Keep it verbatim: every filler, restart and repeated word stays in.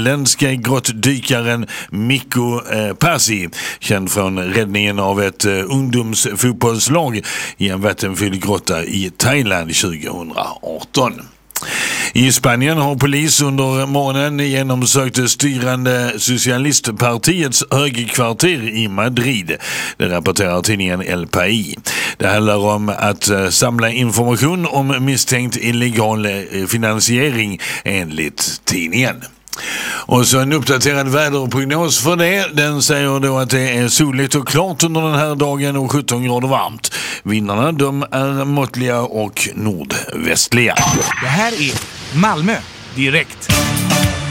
finländska grottdykaren Mikko eh, Pasi, känd från räddningen av ett eh, ungdomsfotbollslag i en vattenfylld grotta i Thailand tjugohundraarton. I Spanien har polis under morgonen genomsökt styrande socialistpartiets högkvarter i Madrid. Det rapporterar tidningen El País. Det handlar om att samla information om misstänkt illegal finansiering enligt tidningen. Och så en uppdaterad väderprognos för det. Den säger då att det är soligt och klart under den här dagen och sjutton grader varmt. Vindarna de är måttliga och nordvästliga. Det här är Malmö direkt.